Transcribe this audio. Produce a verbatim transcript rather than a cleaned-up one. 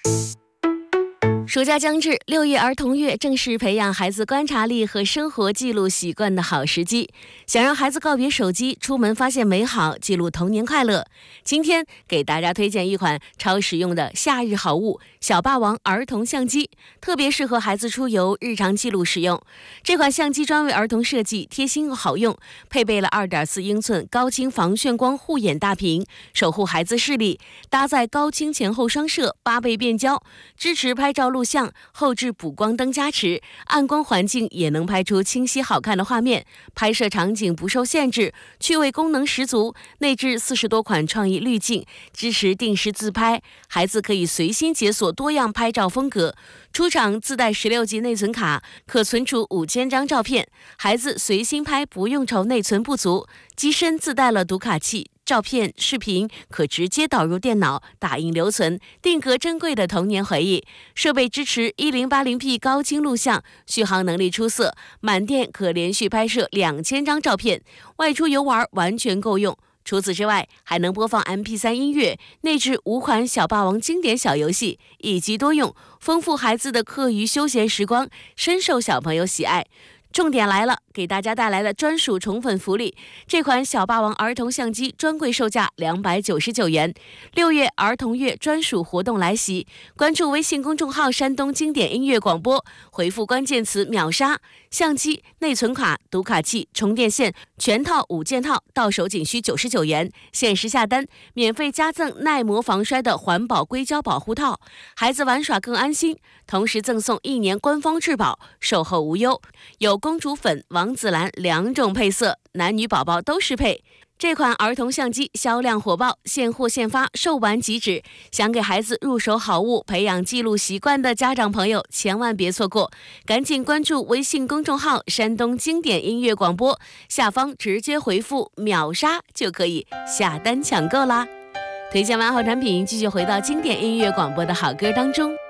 暑假将至，六一儿童月正是培养孩子观察力和生活记录习惯的好时机。想让孩子告别手机，出门发现美好，记录童年快乐。今天给大家推荐一款超实用的夏日好物——小霸王儿童相机，特别适合孩子出游、日常记录使用。这款相机专为儿童设计，贴心又好用，配备了 二点四英寸高清防眩光护眼大屏，守护孩子视力，搭载高清前后双摄、八倍变焦，支持拍照录像，后置补光灯加持，暗光环境也能拍出清晰好看的画面，拍摄场景不受限制，趣味功能十足，内置四十多款创意滤镜，支持定时自拍，孩子可以随心解锁多样拍照风格。出厂自带十六 G 内存卡，可存储五千张照片，孩子随心拍不用愁内存不足。机身自带了读卡器，照片、视频可直接导入电脑打印留存，定格珍贵的童年回忆。设备支持 一零八零P 高清录像，续航能力出色，满电可连续拍摄两千张照片，外出游玩完全够用。除此之外，还能播放 M P 三 音乐，内置五款小霸王经典小游戏，一机多用，丰富孩子的课余休闲时光，深受小朋友喜爱。重点来了，给大家带来了专属宠粉福利，这款小霸王儿童相机专柜售价两百九十九元。六月儿童月专属活动来袭，关注微信公众号山东经典音乐广播，回复关键词秒杀，相机、内存卡、读卡器、充电线全套五件套，到手仅需九十九元，限时下单免费加赠耐磨防摔的环保硅胶保护套，孩子玩耍更安心，同时赠送一年官方质保，售后无忧。有公主粉、王子蓝两种配色，男女宝宝都适配。这款儿童相机销量火爆，现货现发，售完即止。想给孩子入手好物、培养记录习惯的家长朋友，千万别错过！赶紧关注微信公众号山东经典音乐广播，下方直接回复秒杀就可以下单抢购啦。推荐完好产品，继续回到经典音乐广播的好歌当中。